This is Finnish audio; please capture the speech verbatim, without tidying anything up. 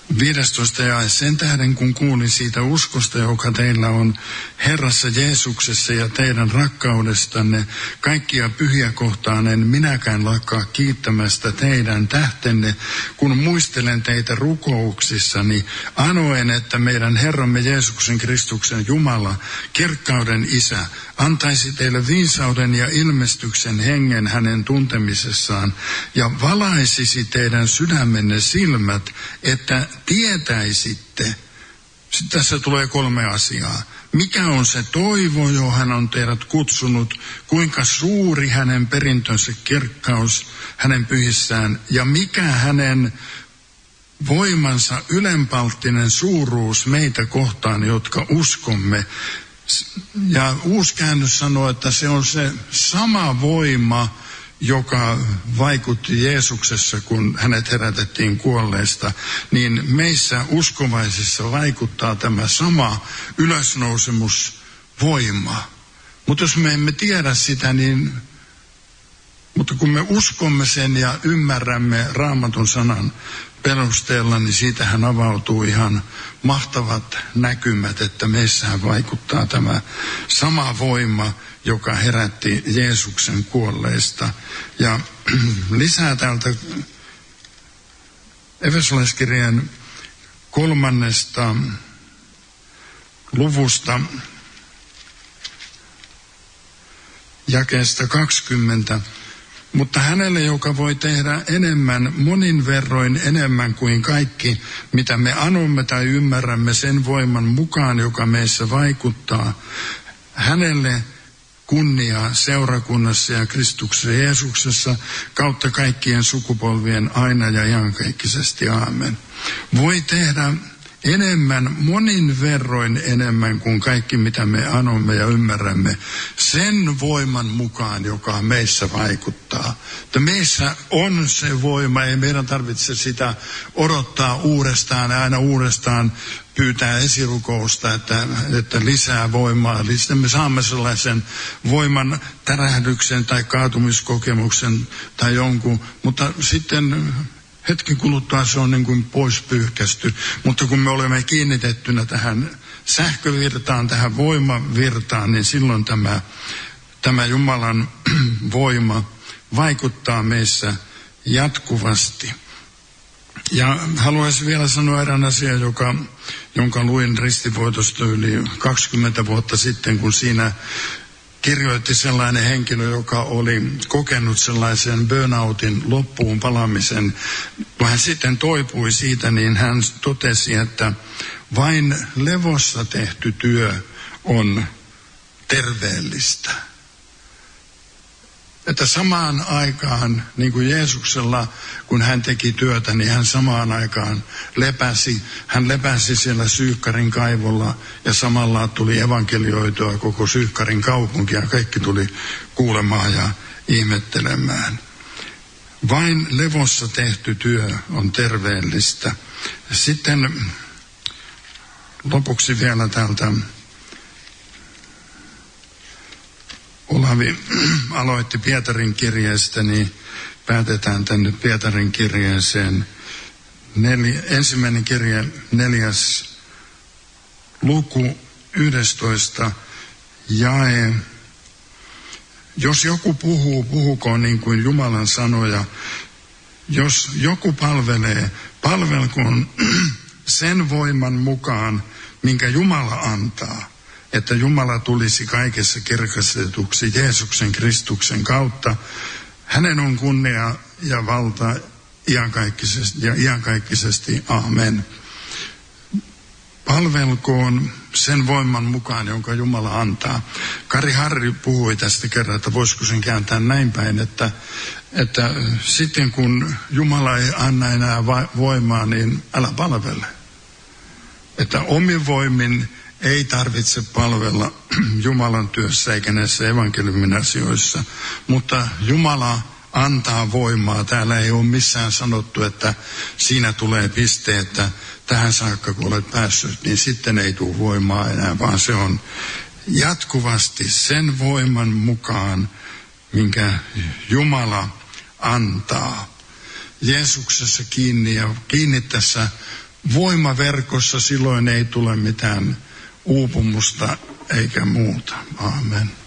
viidestoista jae. Sen tähden kun kuulin siitä uskosta, joka teillä on Herrassa Jeesuksessa ja teidän rakkaudestanne kaikkia pyhiä kohtaan, en minäkään lakkaa kiittämästä teidän tähtenne, kun muistelen teitä rukouksissani, anoen, että meidän Herramme Jeesuksen Kristuksen Jumala, kirkkauden Isä, antaisi teille viisauden ja ilmestyksen hengen hänen tuntemisessaan ja valaisisi teidän sydämenne silmät, että tietäisitte. Sitten tässä tulee kolme asiaa. Mikä on se toivo, johon hän on teidät kutsunut, kuinka suuri hänen perintönsä kirkkaus hänen pyhissään ja mikä hänen voimansa ylenpalttinen suuruus meitä kohtaan, jotka uskomme. Ja uusi käännös sanoo, että se on se sama voima, joka vaikutti Jeesuksessa, kun hänet herätettiin kuolleista, niin meissä uskovaisissa vaikuttaa tämä sama ylösnousemusvoima. Mutta jos me emme tiedä sitä, niin, mutta kun me uskomme sen ja ymmärrämme Raamatun sanan perusteella, niin siitähän avautuu ihan mahtavat näkymät, että meissähän vaikuttaa tämä sama voima, joka herätti Jeesuksen kuolleista. Ja lisää täältä Efesolaiskirjeen kolmannesta luvusta jakeesta kaksikymmentä. Mutta hänelle, joka voi tehdä enemmän, monin verroin enemmän kuin kaikki, mitä me anomme tai ymmärrämme sen voiman mukaan, joka meissä vaikuttaa, hänelle kunnia seurakunnassa ja Kristuksessa Jeesuksessa kautta kaikkien sukupolvien aina ja iankaikkisesti. Aamen. Voi tehdä enemmän, monin verroin enemmän kuin kaikki, mitä me anomme ja ymmärrämme, sen voiman mukaan, joka meissä vaikuttaa. Että meissä on se voima, ei meidän tarvitse sitä odottaa uudestaan ja aina uudestaan pyytää esirukousta, että, että lisää voimaa. Eli sitten me saamme sellaisen voiman tärähdyksen tai kaatumiskokemuksen tai jonkun, mutta sitten hetken kuluttua se on niin kuin pois pyyhkästy, mutta kun me olemme kiinnitettynä tähän sähkövirtaan, tähän voimavirtaan, niin silloin tämä, tämä Jumalan voima vaikuttaa meissä jatkuvasti. Ja haluaisin vielä sanoa erään asian, joka, jonka luin ristivoitosta yli kaksikymmentä vuotta sitten, kun siinä kirjoitti sellainen henkilö, joka oli kokenut sellaisen burnoutin loppuun palamisen. Kun hän sitten toipui siitä, niin hän totesi, että vain levossa tehty työ on terveellistä. Että samaan aikaan, niin kuin Jeesuksella, kun hän teki työtä, niin hän samaan aikaan lepäsi. Hän lepäsi siellä Syykkarin kaivolla ja samalla tuli evankelioitua koko Syykkarin kaupunki ja kaikki tuli kuulemaan ja ihmettelemään. Vain levossa tehty työ on terveellistä. Sitten lopuksi vielä täältä Olavi aloitti Pietarin kirjeestä, niin päätetään tänne Pietarin kirjeeseen. Neli, ensimmäinen kirje, neljäs luku, yhdestoista jae. Jos joku puhuu, puhukoon niin kuin Jumalan sanoja. Jos joku palvelee, palvelkoon sen voiman mukaan, minkä Jumala antaa, että Jumala tulisi kaikessa kirkastetuksi Jeesuksen Kristuksen kautta. Hänen on kunnia ja valta iankaikkisesti ja iankaikkisesti. Amen. Palvelkoon sen voiman mukaan, jonka Jumala antaa. Kari Harri puhui tästä kerran, että voisiko sen kääntää näin päin, että, että sitten kun Jumala ei anna enää voimaa, niin älä palvele. Että omin voimin ei tarvitse palvella Jumalan työssä eikä näissä evankeliumin asioissa, mutta Jumala antaa voimaa. Täällä ei ole missään sanottu, että siinä tulee piste, että tähän saakka kun olet päässyt, niin sitten ei tule voimaa enää, vaan se on jatkuvasti sen voiman mukaan, minkä Jumala antaa. Jeesuksessa kiinni ja kiinni tässä voimaverkossa, silloin ei tule mitään uupumusta eikä muuta. Aamen.